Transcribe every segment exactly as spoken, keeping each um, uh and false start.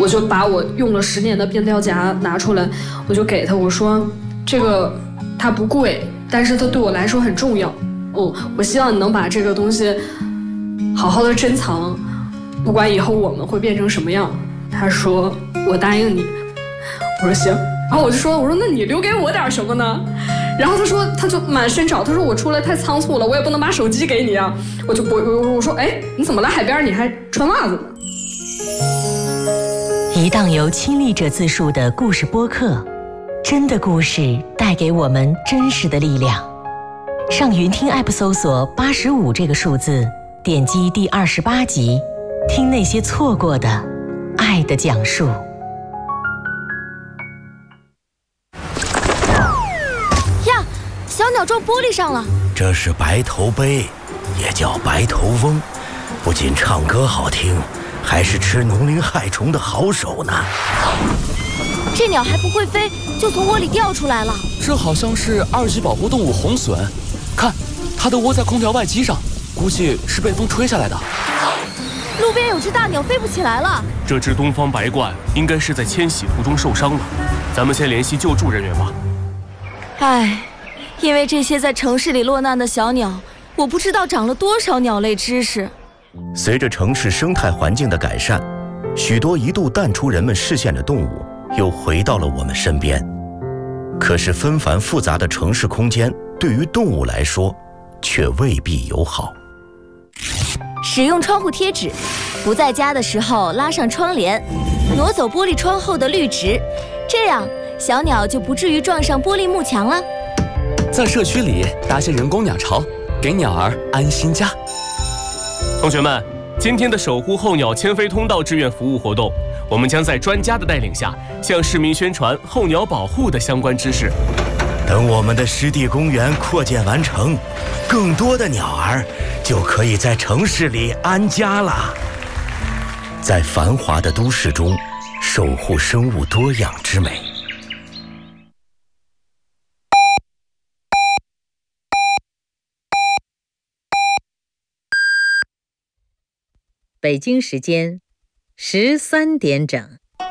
我就把我用了十年的变调夹拿出来，我就给他，我说这个它不贵，但是它对我来说很重要。嗯，我希望你能把这个东西好好的珍藏，不管以后我们会变成什么样。他说我答应你。我说行，然后我就说我说那你留给我点什么呢？然后他说他就满身找，他说我出来太仓促了，我也不能把手机给你啊。我就我我我说哎，你怎么来海边你还穿袜子呢？ 一档由亲历者自述的故事播客，真的故事带给我们真实的力量。上云听 App 搜索八十五这个数字，点击第二十八集，听那些错过的爱的讲述。 呀，小鸟撞玻璃上了。 这是白头鹎，也叫白头翁，不仅唱歌好听，还是吃农林害虫的好手呢。 这鸟还不会飞，就从窝里掉出来了。 这好像是二级保护动物红隼，看，它的窝在空调外机上，估计是被风吹下来的。 路边有只大鸟飞不起来了。 这只东方白鹳应该是在迁徙途中受伤了，咱们先联系救助人员吧。 唉，因为这些在城市里落难的小鸟，我不知道长了多少鸟类知识。 随着城市生态环境的改善，许多一度淡出人们视线的动物又回到了我们身边。可是纷繁复杂的城市空间对于动物来说却未必友好。 使用窗户贴纸，不在家的时候拉上窗帘，挪走玻璃窗后的绿植，这样小鸟就不至于撞上玻璃幕墙了。 在社区里搭些人工鸟巢，给鸟儿安心家。 同学们，今天的守护候鸟迁飞通道志愿服务活动，我们将在专家的带领下，向市民宣传候鸟保护的相关知识。 等我们的湿地公园扩建完成，更多的鸟儿就可以在城市里安家了。在繁华的都市中，守护生物多样之美。 北京时间十三点整。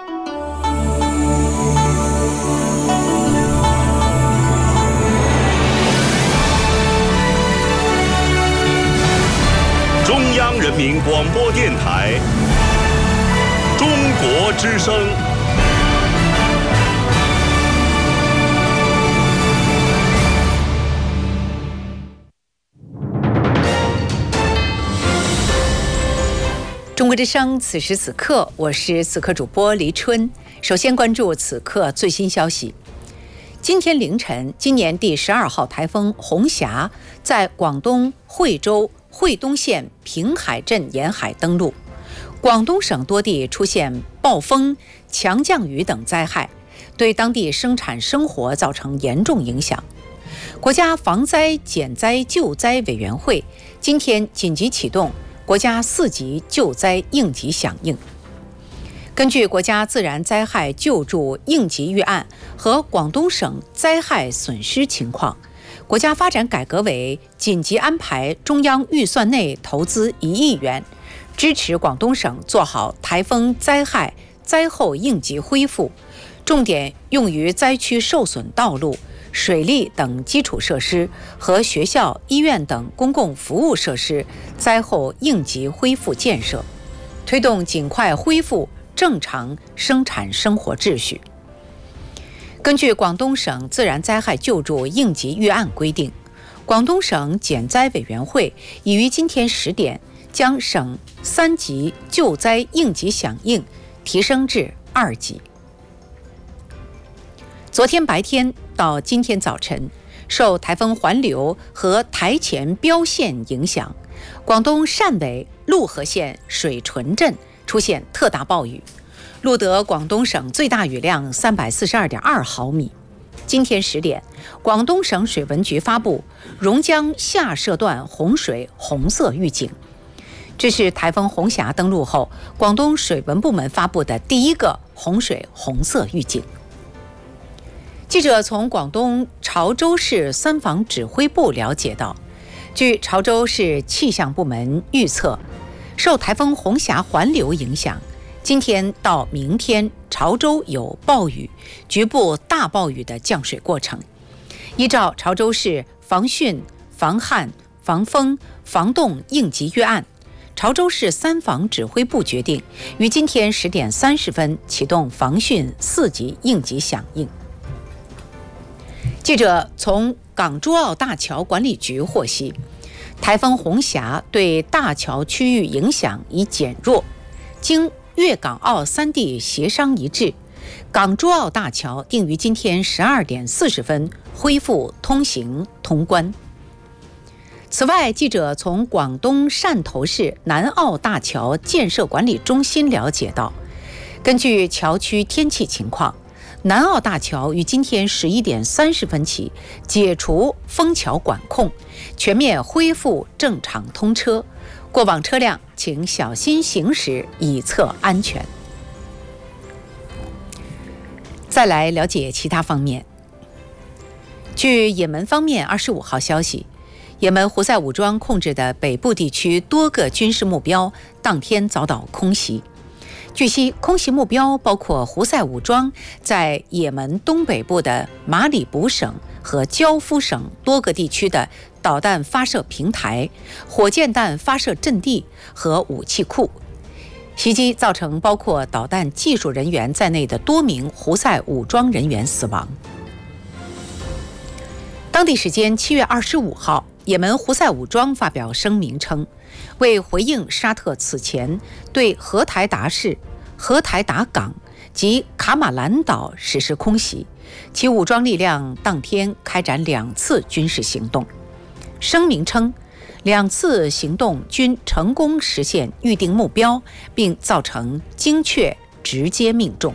中央人民广播电台中国之声。 中国之声，此时此刻，我是此刻主播黎春。首先关注此刻最新消息。今天凌晨，今年第十二号台风红霞在广东惠州惠东县平海镇沿海登陆，广东省多地出现暴风、强降雨等灾害，对当地生产生活造成严重影响。国家防灾减灾救灾委员会今天紧急启动国家四级救灾应急响应。根据国家自然灾害救助应急预案和广东省灾害损失情况，国家发展改革委紧急安排中央预算内投资一亿元，支持广东省做好台风灾害灾后应急恢复，重点用于灾区受损道路、水利等基础设施和学校、医院等公共服务设施灾后应急恢复建设，推动尽快恢复正常生产生活秩序。根据广东省自然灾害救助应急预案规定，广东省减灾委员会已于今天十点将省三级救灾应急响应提升至二级。昨天白天到今天早晨，受台风环流和台前标线影响，广东汕尾陆河县水纯镇出现特大暴雨，录得广东省最大雨量三百四十二点二毫米。今天十点，广东省水文局发布榕江下涉段洪水红色预警，这是台风红霞登陆后，广东水文部门发布的第一个洪水红色预警。记者从广东潮州市三防指挥部了解到，据潮州市气象部门预测，受台风红霞环流影响， 今天到明天，潮州有暴雨，局部大暴雨的降水过程。依照潮州市防汛、防旱、防风、防冻应急预案，潮州市三防指挥部决定于今天十点三十分启动防汛四级应急响应。记者从港珠澳大桥管理局获悉，台风红霞对大桥区域影响已减弱，经粤港澳三地协商一致，港珠澳大桥定于今天十二点四十分恢复通行通关。此外，记者从广东汕头市南澳大桥建设管理中心了解到，根据桥区天气情况，南澳大桥于今天十一点三十分起解除封桥管控，全面恢复正常通车。过往车辆请小心行驶，以策安全。再来了解其他方面。据也门方面二十五号消息，也门胡塞武装控制的北部地区多个军事目标当天遭到空袭。据悉，空袭目标包括胡塞武装在也门东北部的马里卜省和焦夫省多个地区的导弹发射平台、火箭弹发射阵地和武器库。袭击造成包括导弹技术人员在内的多名胡塞武装人员死亡。当地时间七月二十五号，也门胡塞武装发表声明称，为回应沙特此前对荷台达市、荷台达港及卡马兰岛实施空袭，其武装力量当天开展两次军事行动。声明称，两次行动均成功实现预定目标，并造成精确直接命中。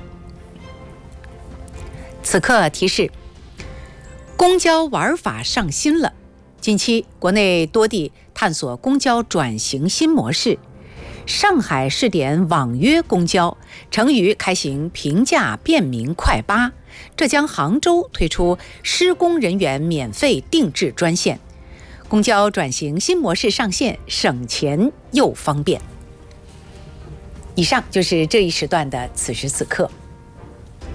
此刻提示，公交玩法上新了。近期，国内多地探索公交转型新模式。上海试点网约公交，成渝开行平价便民快巴，浙江杭州推出施工人员免费定制专线。公交转型新模式上线，省钱又方便。以上就是这一时段的此时此刻。